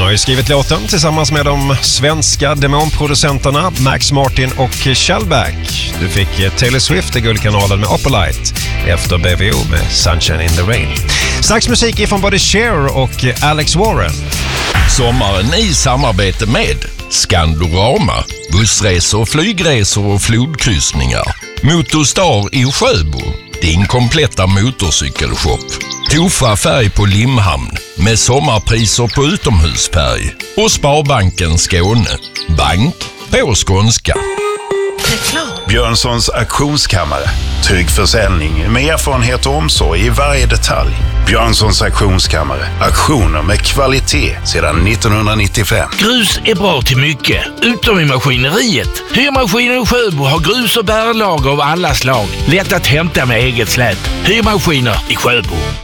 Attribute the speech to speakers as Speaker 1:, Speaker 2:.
Speaker 1: har ju skrivit låten tillsammans med de svenska demonproducenterna Max Martin och Shellback. Du fick Taylor Swift i Guldkanalen med Opalite efter BVO med Sunshine in the Rain. Strax musik ifrån både Cher och Alex Warren.
Speaker 2: Sommaren i samarbete med Skandorama, bussresor, flygresor och flodkryssningar. Motorstar i Sjöbo, din kompletta motorcykelshop. Tofa färg på Limhamn med sommarpriser på utomhusfärg. Och Sparbanken Skåne, bank på skånska.
Speaker 3: Björnssons auktionskammare. Trygg försäljning med erfarenhet och omsorg i varje detalj. Björnssons auktionskammare. Auktioner med kvalitet sedan 1995.
Speaker 4: Grus är bra till mycket, utom i maskineriet. Hyrmaskinen i Sjöbo har grus och bärlager av alla slag. Lätt att hämta med eget släp. Hyrmaskiner i Sjöbo.